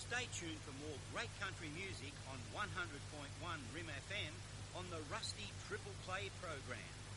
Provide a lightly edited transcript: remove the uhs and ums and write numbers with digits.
Stay tuned for more great country music on 100.1 RIM FM on the Rusty Triple Play program.